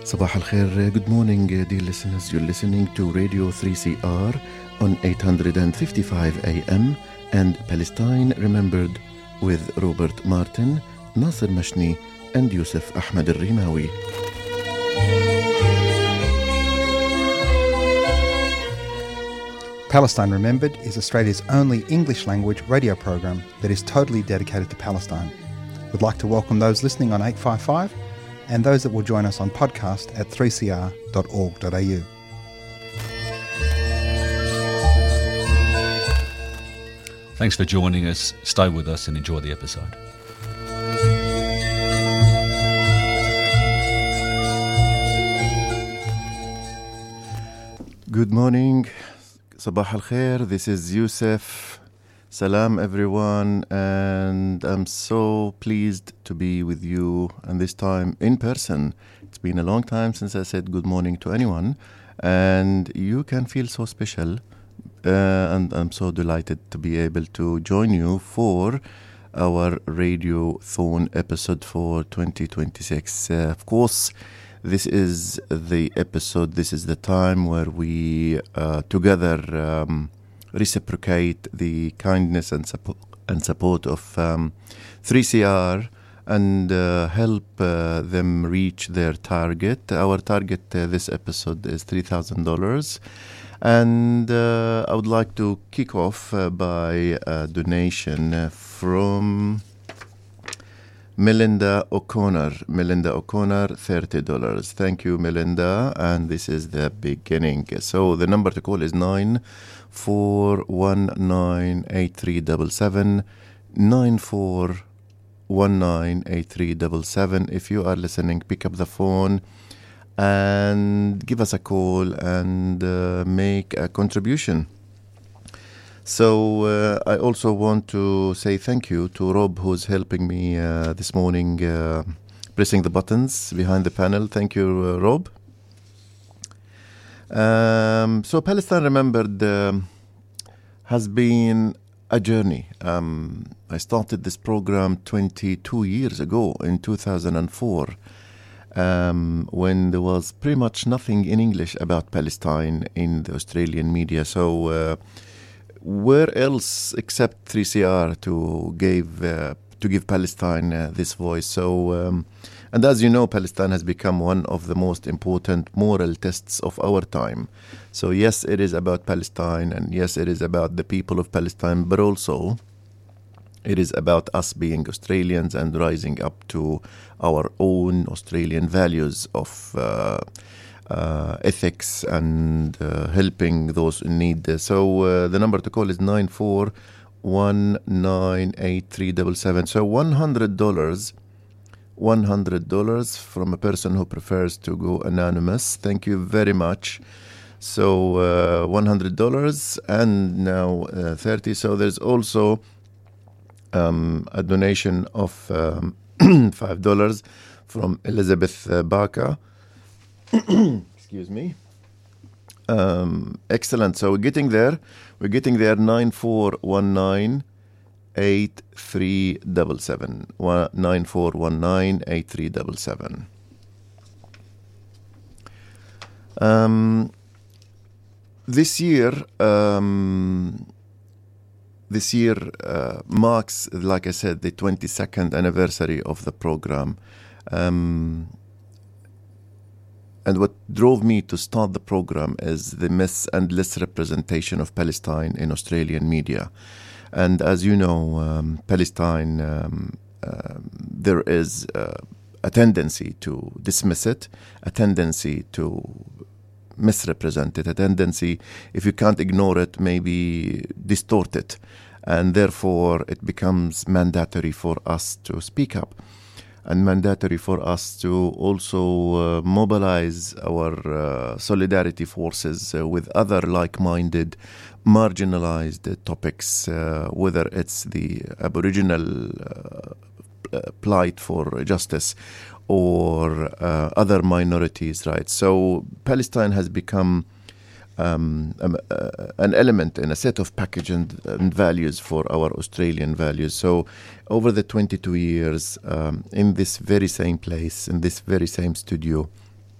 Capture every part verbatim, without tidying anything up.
Sabah al khair, good morning dear listeners. You're listening to Radio three C R on eight fifty-five A M and Palestine Remembered with Robert Martin, Nasser Mashni and Yusuf Ahmed al-Rimawi. Palestine Remembered is Australia's only English language radio program that is totally dedicated to Palestine. We'd like to welcome those listening on eight fifty-five and those that will join us on podcast at three c r dot org dot a u. Thanks for joining us. Stay with us and enjoy the episode. Good morning. Sabah al khair. This is Yusuf. Salam everyone, and I'm so pleased to be with you, and this time in person. It's been a long time since I said good morning to anyone, and you can feel so special, uh, and I'm so delighted to be able to join you for our Radiothon episode for twenty twenty-six. Uh, of course, this is the episode, this is the time where we uh, together um, reciprocate the kindness and support and support of um, three C R and uh, help uh, them reach their target. Our target uh, this episode is three thousand dollars, and uh, I would like to kick off uh, by a donation uh, from Melinda O'Connor. Melinda O'Connor, thirty dollars. Thank you, Melinda, and this is the beginning. So the number to call is nine four one nine eight three seven seven, nine four one nine eight three seven seven. If you are listening, pick up the phone and give us a call and uh, make a contribution. So uh, I also want to say thank you to Rob, who's helping me uh, this morning uh, pressing the buttons behind the panel. Thank you, uh, Rob. Um, so Palestine Remembered um, has been a journey. Um, I started this program twenty-two years ago in two thousand four um, when there was pretty much nothing in English about Palestine in the Australian media. So uh, where else except three C R to give uh, to give Palestine uh, this voice? So um, and as you know, Palestine has become one of the most important moral tests of our time. So yes, it is about Palestine, and yes, it is about the people of Palestine, but also it is about us being Australians and rising up to our own Australian values of uh, uh, ethics and uh, helping those in need. So uh, the number to call is nine four one nine eight three seven seven. So one hundred dollars. one hundred dollars from a person who prefers to go anonymous. Thank you very much. So uh, one hundred dollars and now uh, thirty. So there's also um, a donation of um, five dollars from Elizabeth uh, Baca. Excuse me. Um, excellent. So we're getting there. We're getting there. nine four one nine eight three seven seven. nine four one nine eight three seven seven. Um, this year, um, this year uh, marks, like I said, the twenty-second anniversary of the program. Um, and what drove me to start the program is the mis and less representation of Palestine in Australian media. And as you know, um, Palestine, um, uh, there is uh, a tendency to dismiss it, a tendency to misrepresent it, a tendency, if you can't ignore it, maybe distort it. And therefore, it becomes mandatory for us to speak up and mandatory for us to also uh, mobilize our uh, solidarity forces uh, with other like-minded, marginalized uh, topics, uh, whether it's the Aboriginal uh, plight for justice or uh, other minorities' rights. So Palestine has become um, um, uh, an element in a set of package and, and values for our Australian values. So over the twenty-two years, um, in this very same place, in this very same studio,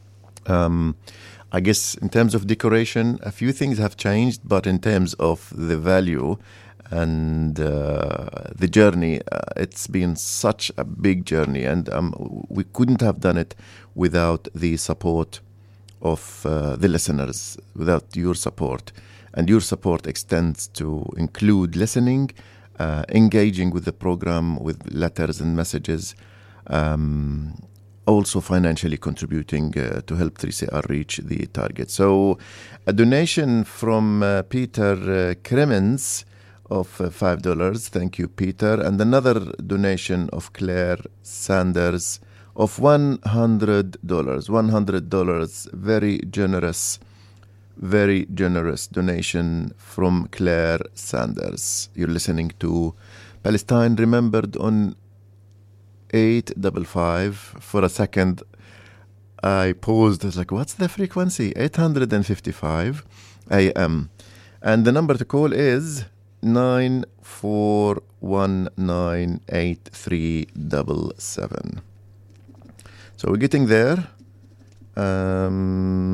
Um, I guess in terms of decoration, a few things have changed, but in terms of the value and uh, the journey, uh, it's been such a big journey, and um, we couldn't have done it without the support of uh, the listeners, without your support. And your support extends to include listening, uh, engaging with the program with letters and messages, um, also financially contributing uh, to help three C R reach the target. So a donation from uh, Peter uh, Cremens of uh, five dollars. Thank you, Peter. And another donation of Claire Sanders of one hundred dollars. one hundred dollars, very generous, very generous donation from Claire Sanders. You're listening to Palestine Remembered on eight five five. For a second, I paused. I was like, what's the frequency? eight fifty-five A M. And the number to call is nine four one nine eight three seven seven. So we're getting there. Um,